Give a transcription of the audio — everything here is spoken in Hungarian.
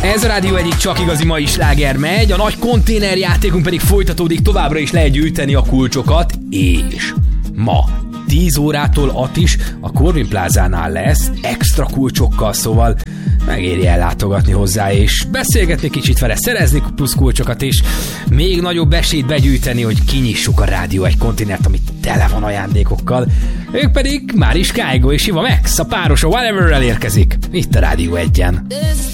Ez a Rádió egyik csak igazi mai sláger megy, a nagy konténerjátékunk pedig folytatódik, továbbra is lehet gyűjteni a kulcsokat, és ma 10 órától Attis a Corvin Plázánál lesz extra kulcsokkal, szóval megéri ellátogatni hozzá, és beszélgetni kicsit vele, szerezni plusz kulcsokat, és még nagyobb esélyt begyűjteni, hogy kinyissuk a Rádió egy konténert, ami tele van ajándékokkal. Ők pedig Máris Kájgó és Iva Max, a páros a Whatever-rel érkezik, itt a Rádió 1-en.